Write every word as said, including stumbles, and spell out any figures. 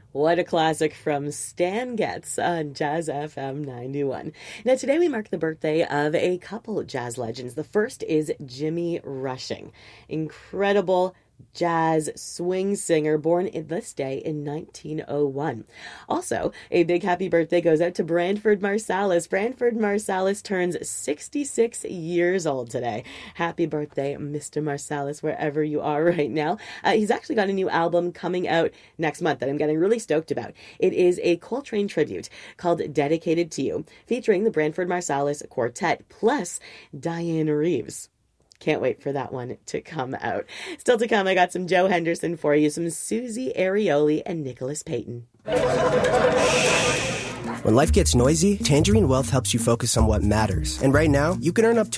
What a classic from Stan Getz on Jazz F M ninety-one. Now, today we mark the birthday of a couple jazz legends. The first is Jimmy Rushing. Incredible jazz swing singer born in this day in nineteen oh one. Also, a big happy birthday goes out to Branford Marsalis. Branford Marsalis turns sixty-six years old today. Happy birthday, Mister Marsalis, wherever you are right now. Uh, he's actually got a new album coming out next month that I'm getting really stoked about. It is a Coltrane tribute called Dedicated to You, featuring the Branford Marsalis Quartet plus Diane Reeves. Can't wait for that one to come out. Still to come, I got some Joe Henderson for you, some Susie Arioli and Nicholas Payton. When life gets noisy, Tangerine Wealth helps you focus on what matters. And right now, you can earn up to